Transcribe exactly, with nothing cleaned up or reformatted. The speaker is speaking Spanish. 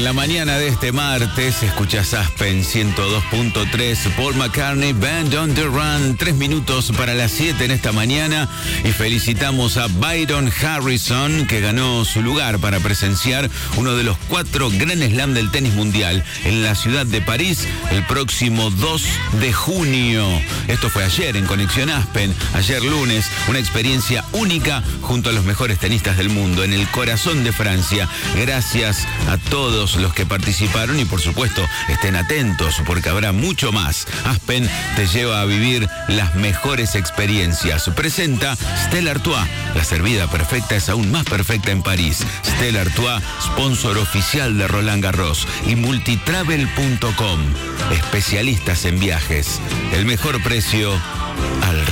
la mañana de este martes escuchas Aspen ciento dos punto tres, Paul McCartney, Band on the Run, tres minutos para las siete en esta mañana, y felicitamos a Byron Harrison, que ganó su lugar para presenciar uno de los cuatro Grand Slam del tenis mundial en la ciudad de París el próximo dos de junio. Esto fue ayer en Conexión Aspen, ayer lunes, una experiencia única junto a los mejores tenistas del mundo en el corazón de Francia. Gracias a todos los que participaron y por supuesto estén atentos porque habrá mucho más. Aspen te lleva a vivir las mejores experiencias. Presenta Stella Artois. La servida perfecta es aún más perfecta en París. Stella Artois, sponsor oficial de Roland Garros, y multitravel punto com, especialistas en viajes. El mejor precio al